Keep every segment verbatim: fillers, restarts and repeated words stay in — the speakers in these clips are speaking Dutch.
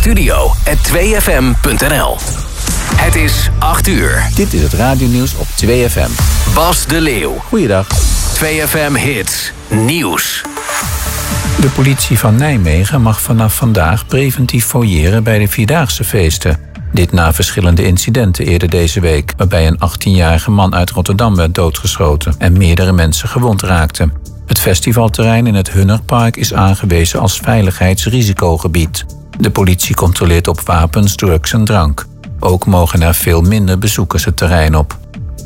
studio at twee f m punt n l. Het is acht uur. Dit is het radionieuws op twee F M. Bas de Leeuw. Goeiedag. twee F M Hits Nieuws. De politie van Nijmegen mag vanaf vandaag preventief fouilleren bij de Vierdaagse feesten. Dit na verschillende incidenten eerder deze week, waarbij een achttienjarige man uit Rotterdam werd doodgeschoten en meerdere mensen gewond raakten. Het festivalterrein in het Hunnerpark is aangewezen als veiligheidsrisicogebied. De politie controleert op wapens, drugs en drank. Ook mogen er veel minder bezoekers het terrein op.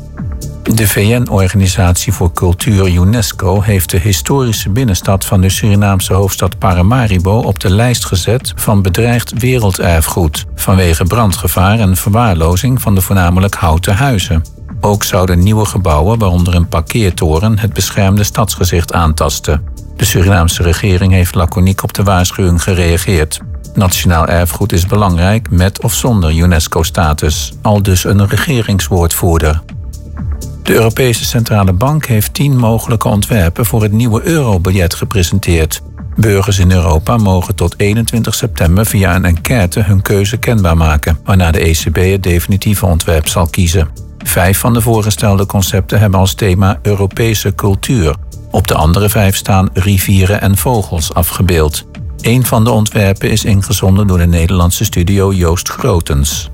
De V N-organisatie voor Cultuur UNESCO heeft de historische binnenstad van de Surinaamse hoofdstad Paramaribo op de lijst gezet van bedreigd werelderfgoed vanwege brandgevaar en verwaarlozing van de voornamelijk houten huizen. Ook zouden nieuwe gebouwen, waaronder een parkeertoren, het beschermde stadsgezicht aantasten. De Surinaamse regering heeft laconiek op de waarschuwing gereageerd. Nationaal erfgoed is belangrijk met of zonder UNESCO-status, aldus een regeringswoordvoerder. De Europese Centrale Bank heeft tien mogelijke ontwerpen voor het nieuwe eurobiljet gepresenteerd. Burgers in Europa mogen tot eenentwintig september via een enquête hun keuze kenbaar maken, waarna de E C B het definitieve ontwerp zal kiezen. Vijf van de voorgestelde concepten hebben als thema Europese cultuur. Op de andere vijf staan rivieren en vogels afgebeeld. Een van de ontwerpen is ingezonden door de Nederlandse studio Joost Grotens.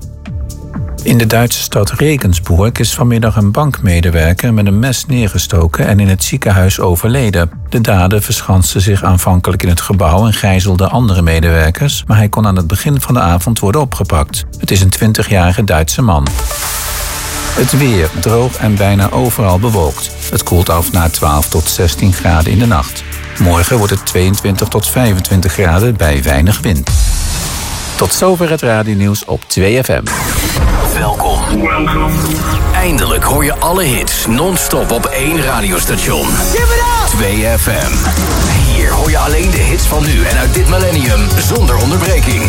In de Duitse stad Regensburg is vanmiddag een bankmedewerker met een mes neergestoken en in het ziekenhuis overleden. De dader verschanste zich aanvankelijk in het gebouw en gijzelde andere medewerkers, maar hij kon aan het begin van de avond worden opgepakt. Het is een twintigjarige Duitse man. Het weer, droog en bijna overal bewolkt. Het koelt af naar twaalf tot zestien graden in de nacht. Morgen wordt het tweeëntwintig tot vijfentwintig graden bij weinig wind. Tot zover het radionieuws op twee F M. Welkom. Eindelijk hoor je alle hits non-stop op één radiostation. twee F M. Hier hoor je alleen de hits van nu en uit dit millennium zonder onderbreking.